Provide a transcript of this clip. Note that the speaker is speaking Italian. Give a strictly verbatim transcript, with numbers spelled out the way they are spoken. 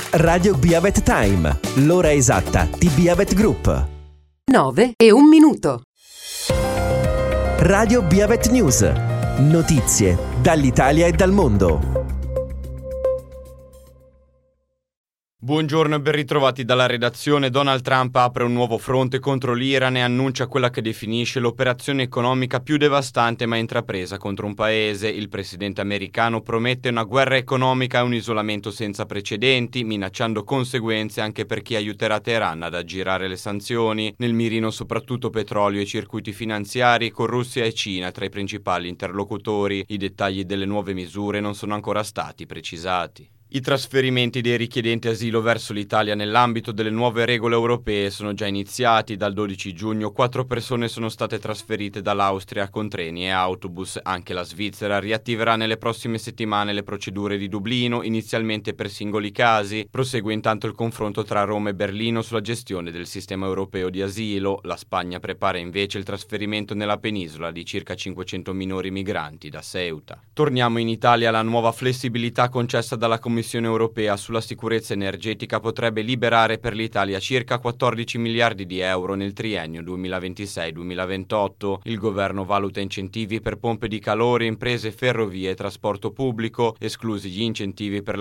Radio Beavet Time, l'ora esatta di Beavet Group. nove e un minuto. Radio Beavet News, notizie dall'Italia e dal mondo. Buongiorno e ben ritrovati dalla redazione. Donald Trump apre un nuovo fronte contro l'Iran e annuncia quella che definisce l'operazione economica più devastante mai intrapresa contro un paese. Il presidente americano promette una guerra economica e un isolamento senza precedenti, minacciando conseguenze anche per chi aiuterà Teheran ad aggirare le sanzioni. Nel mirino soprattutto petrolio e circuiti finanziari, con Russia e Cina tra i principali interlocutori. I dettagli delle nuove misure non sono ancora stati precisati. I trasferimenti dei richiedenti asilo verso l'Italia nell'ambito delle nuove regole europee sono già iniziati. Dal dodici giugno quattro persone sono state trasferite dall'Austria con treni e autobus. Anche la Svizzera riattiverà nelle prossime settimane le procedure di Dublino, inizialmente per singoli casi. Prosegue intanto il confronto tra Roma e Berlino sulla gestione del sistema europeo di asilo. La Spagna prepara invece il trasferimento nella penisola di circa cinquecento minori migranti da Ceuta. Torniamo in Italia. La nuova flessibilità concessa dalla Commissione La Commissione europea sulla sicurezza energetica potrebbe liberare per l'Italia circa quattordici miliardi di euro nel triennio duemilaventisei duemilaventotto. Il governo valuta incentivi per pompe di calore, imprese, ferrovie e trasporto pubblico, esclusi gli incentivi per